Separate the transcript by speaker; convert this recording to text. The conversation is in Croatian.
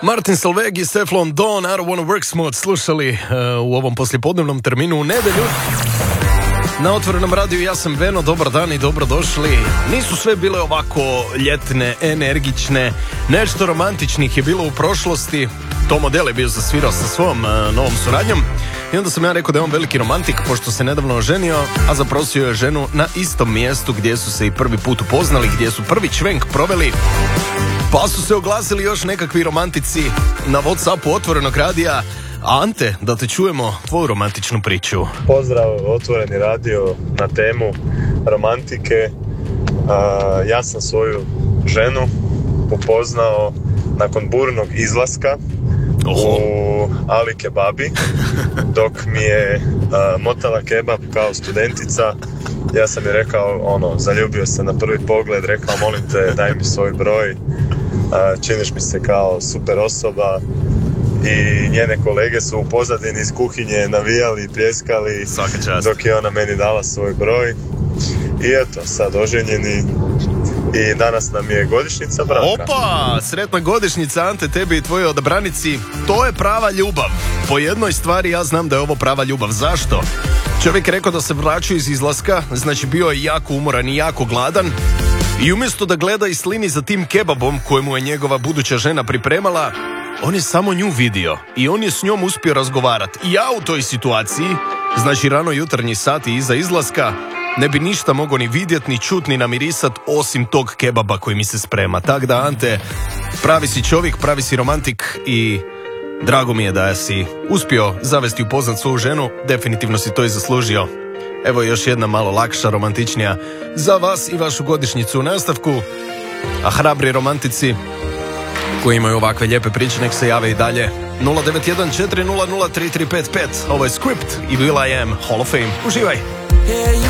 Speaker 1: Martin Solveig i Stefflon Don, I don't wanna work, smo slušali u ovom poslijepodnevnom terminu u nedjelju. Na Otvorenom radiju ja sam Veno, dobar dan i dobrodošli. Nisu sve bile ovako ljetne, energične, nešto romantičnih je bilo u prošlosti. Tom Odell je bio zasvirao sa svom novom suradnjom i onda sam ja rekao da je on veliki romantik pošto se nedavno oženio, a zaprosio je ženu na istom mjestu gdje su se i prvi put upoznali, gdje su prvi čvenk proveli. Pa su se oglasili još nekakvi romantici na WhatsAppu Otvorenog radija. Ante, da te čujemo tvoju romantičnu priču.
Speaker 2: Pozdrav, Otvoreni radio na temu romantike. Ja sam svoju ženu upoznao nakon burnog izlaska u Ali Kebabi, dok mi je motala kebab kao studentica. Ja sam je rekao, zaljubio se na prvi pogled, rekao, molim te, daj mi svoj broj, činiš mi se kao super osoba. I njene kolege su u pozadini iz kuhinje navijali i pljeskali dok je ona meni dala svoj broj. I eto, sad oženjeni i danas nam je godišnjica braka.
Speaker 1: Opa, sretna godišnjica Ante, tebi i tvojoj odabranici. To je prava ljubav. Po jednoj stvari ja znam da je ovo prava ljubav. Zašto? Čovjek je rekao da se vraćao iz izlaska, znači bio je jako umoran i jako gladan. I umjesto da gleda i slini za tim kebabom kojemu je njegova buduća žena pripremala, on je samo nju vidio i on je s njom uspio razgovarati. I ja u toj situaciji, znači rano jutarnji sati iza izlaska, ne bi ništa mogao ni vidjet, ni čut, ni namirisat osim tog kebaba koji mi se sprema. Tak da, Ante, pravi si čovjek, pravi si romantik i drago mi je da si uspio zavesti upoznat svoju ženu. Definitivno si to i zaslužio. Evo još jedna malo lakša, romantičnija za vas i vašu godišnjicu u nastavku. A hrabri romantici koji imaju ovakve lijepe priče nek se jave i dalje. 091 400 3355. Ovo je Script i Will I Am Hall of Fame. Uživaj!